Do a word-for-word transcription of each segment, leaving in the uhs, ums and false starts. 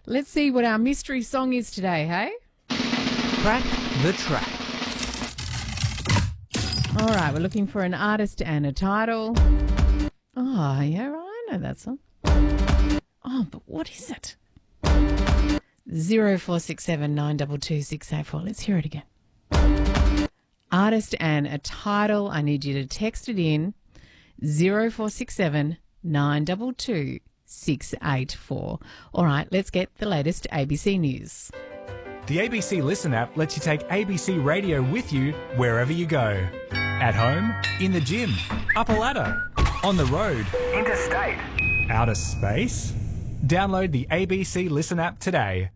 Let's see what our mystery song is today, hey? Crack the track. All right, we're looking for an artist and a title. Oh, yeah, I know that song. Oh, but what is it? zero four six seven nine two two six eight four. Let's hear it again. Artist and a title. I need you to text it in. zero four six seven nine two two six eight four. All right, let's get the latest A B C news. The A B C Listen app lets you take A B C Radio with you wherever you go. At home, in the gym, up a ladder, on the road, interstate, outer space. Download the A B C Listen app today.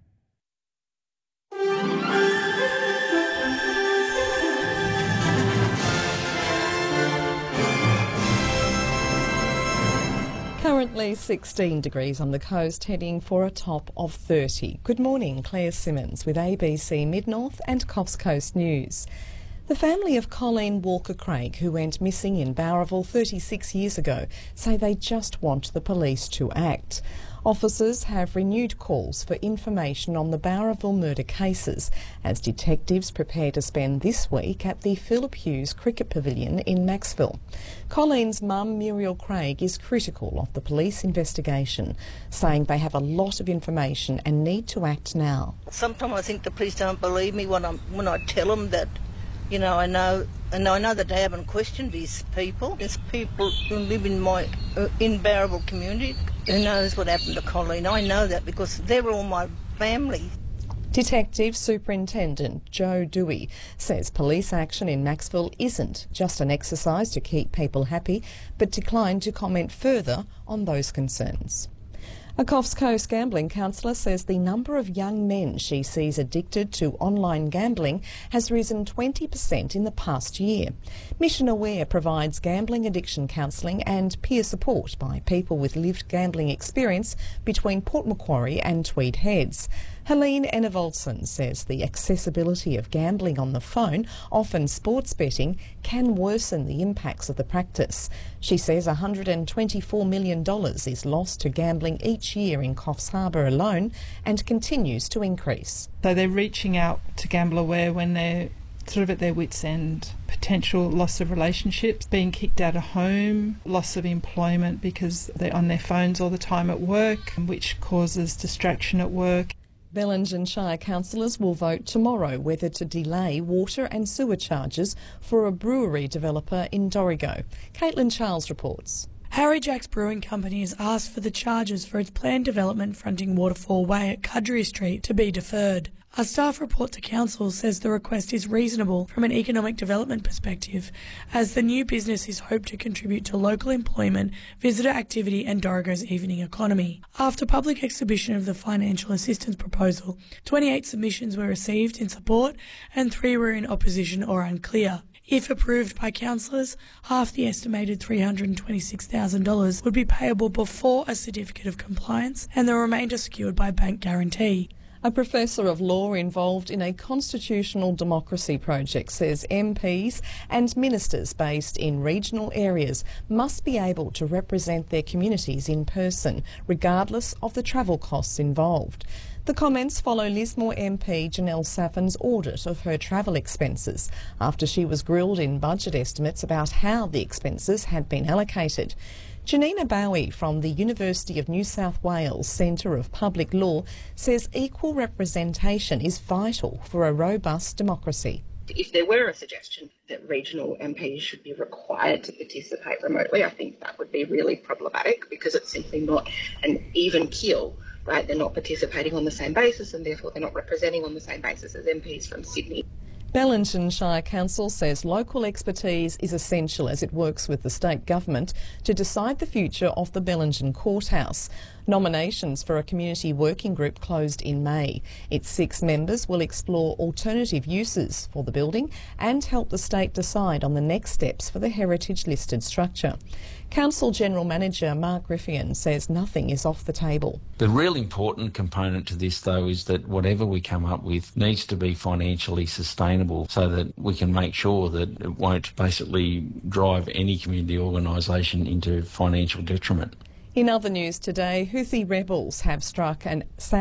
Currently sixteen degrees on the coast, heading for a top of thirty. Good morning, Claire Simmons with A B C Mid-North and Coffs Coast News. The family of Colleen Walker-Craig, who went missing in Bowraville thirty-six years ago, say they just want the police to act. Officers have renewed calls for information on the Bowraville murder cases as detectives prepare to spend this week at the Philip Hughes Cricket Pavilion in Maxville. Colleen's mum, Muriel Craig, is critical of the police investigation, saying they have a lot of information and need to act now. Sometimes I think the police don't believe me when, I'm, when I tell them that, you know, I know and I know that they haven't questioned these people. There's people who live in my uh, in Bowraville community who knows what happened to Colleen. I know that because they're all my family. Detective Superintendent Joe Dewey says police action in Maxville isn't just an exercise to keep people happy, but declined to comment further on those concerns. A Coffs Coast gambling counsellor says the number of young men she sees addicted to online gambling has risen twenty percent in the past year. Mission Aware provides gambling addiction counselling and peer support by people with lived gambling experience between Port Macquarie and Tweed Heads. Helene Enevoldson says the accessibility of gambling on the phone, often sports betting, can worsen the impacts of the practice. She says one hundred twenty-four million dollars is lost to gambling each year in Coffs Harbour alone and continues to increase. So they're reaching out to Gamble Aware when they're sort of at their wits' end. Potential loss of relationships, being kicked out of home, loss of employment because they're on their phones all the time at work, which causes distraction at work. Bellingen Shire councillors will vote tomorrow whether to delay water and sewer charges for a brewery developer in Dorrigo. Caitlin Charles reports. Harry Jack's Brewing Company has asked for the charges for its planned development fronting Waterfall Way at Cudgery Street to be deferred. A staff report to Council says the request is reasonable from an economic development perspective, as the new business is hoped to contribute to local employment, visitor activity and Dorrigo's evening economy. After public exhibition of the financial assistance proposal, twenty-eight submissions were received in support and three were in opposition or unclear. If approved by councillors, half the estimated three hundred twenty-six thousand dollars would be payable before a certificate of compliance and the remainder secured by bank guarantee. A professor of law involved in a constitutional democracy project says M Ps and ministers based in regional areas must be able to represent their communities in person, regardless of the travel costs involved. The comments follow Lismore M P Janelle Saffin's audit of her travel expenses after she was grilled in budget estimates about how the expenses had been allocated. Janina Bowie from the University of New South Wales Centre of Public Law says equal representation is vital for a robust democracy. If there were a suggestion that regional M Ps should be required to participate remotely, I think that would be really problematic because it's simply not an even keel, right? They're not participating on the same basis and therefore they're not representing on the same basis as M Ps from Sydney. Bellingen Shire Council says local expertise is essential as it works with the state government to decide the future of the Bellingen Courthouse. Nominations for a community working group closed in May. Its six members will explore alternative uses for the building and help the state decide on the next steps for the heritage-listed structure. Council General Manager Mark Griffian says nothing is off the table. The real important component to this, though, is that whatever we come up with needs to be financially sustainable so that we can make sure that it won't basically drive any community organisation into financial detriment. In other news today, Houthi rebels have struck an